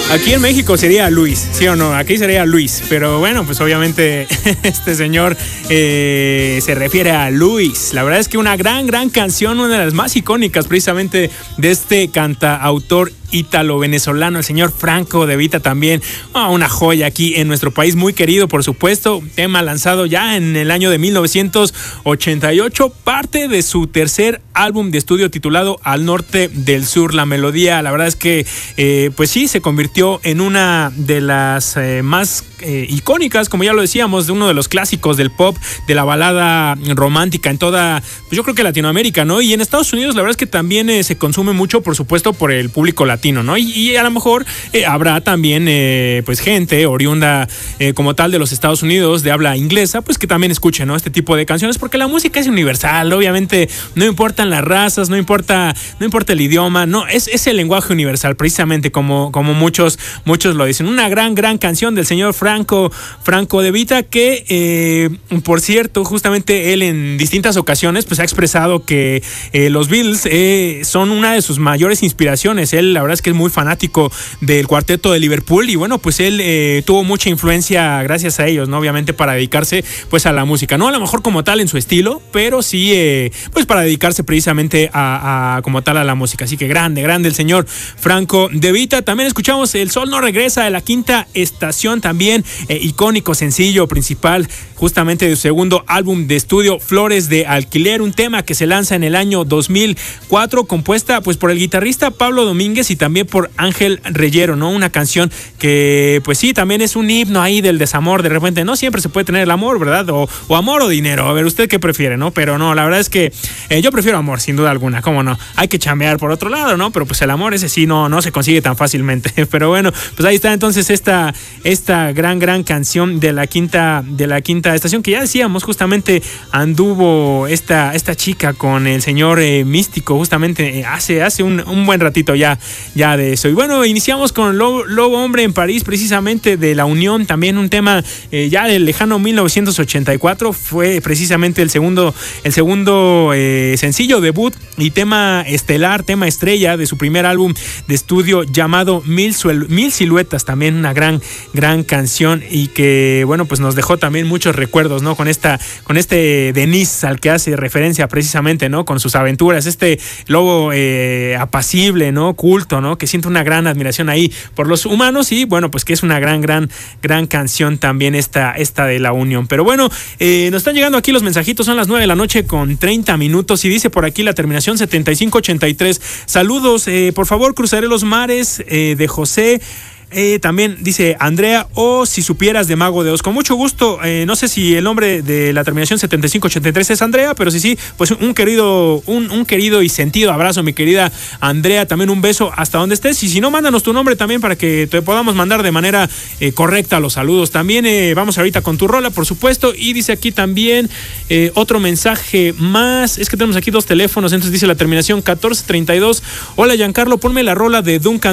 Aquí en México sería Luis, ¿sí o no? Aquí sería Luis, pero bueno, pues obviamente este señor se refiere a Luis. La verdad es que una gran canción, una de las más icónicas precisamente de este cantautor ítalo-venezolano, el señor Franco De Vita también, una joya aquí en nuestro país, muy querido por supuesto, tema lanzado ya en el año de 1988, parte de su tercer álbum de estudio titulado Al Norte del Sur. La melodía, la verdad es que pues sí, se convirtió en una de las más icónicas, como ya lo decíamos, de uno de los clásicos del pop, de la balada romántica en toda, pues yo creo que Latinoamérica, ¿no? Y en Estados Unidos la verdad es que también se consume mucho, por supuesto, por el público latino, ¿no? Y a lo mejor habrá también pues gente oriunda como tal de los Estados Unidos de habla inglesa, pues que también escuche, ¿no? Este tipo de canciones, porque la música es universal, obviamente no importan las razas, no importa el idioma, no, es el lenguaje universal, precisamente como muchos lo dicen. Una gran canción del señor Franco De Vita, que por cierto, justamente él en distintas ocasiones pues ha expresado que los Beatles son una de sus mayores inspiraciones. Él la verdad es que es muy fanático del cuarteto de Liverpool y bueno, pues él tuvo mucha influencia gracias a ellos, ¿no? Obviamente para dedicarse pues a la música, no a lo mejor como tal en su estilo, pero sí pues para dedicarse precisamente a como tal a la música. Así que grande el señor Franco De Vita. También escuchamos El Sol No Regresa de La Quinta Estación, también icónico sencillo principal justamente de su segundo álbum de estudio, Flores de Alquiler, un tema que se lanza en el año 2004, compuesta pues por el guitarrista Pablo Domínguez y también por Ángel Reyero, ¿no? Una canción que pues sí, también es un himno ahí del desamor. De repente no siempre se puede tener el amor, ¿verdad? O amor o dinero, a ver, ¿usted qué prefiere, no? Pero no, la verdad es que yo prefiero amor, sin duda alguna, ¿cómo no? Hay que chambear por otro lado, ¿no? Pero pues el amor ese sí no se consigue tan fácilmente. Pero bueno, pues ahí está entonces esta gran canción de la quinta estación, que ya decíamos, justamente anduvo esta chica con el señor Místico, justamente hace un buen ratito ya de eso. Y bueno, iniciamos con Lobo Hombre en París, precisamente de La Unión, también un tema ya del lejano 1984, fue precisamente el segundo sencillo debut y tema estelar, tema estrella de su primer álbum de estudio llamado Mil Siluetas, también una gran canción y que bueno, pues nos dejó también muchos recuerdos, ¿no? Con este Denis al que hace referencia precisamente, ¿no? Con sus aventuras, este lobo apacible, ¿no? Culto, ¿no? Que siente una gran admiración ahí por los humanos y bueno, pues que es una gran canción también esta de La Unión. Pero bueno, nos están llegando aquí los mensajitos, son las 9:30 con 30 minutos y dice por aquí la terminación 7583. Saludos, por favor, cruzaré los mares de José. También dice Andrea, o si supieras de Mago de Oz. Con mucho gusto, no sé si el nombre de la terminación 7583 es Andrea, pero sí, pues un querido y sentido abrazo, mi querida Andrea, también un beso hasta donde estés, y si no, mándanos tu nombre también para que te podamos mandar de manera correcta los saludos. También vamos ahorita con tu rola, por supuesto, y dice aquí también otro mensaje más, es que tenemos aquí dos teléfonos, entonces dice la terminación 1432, hola Giancarlo, ponme la rola de Duncan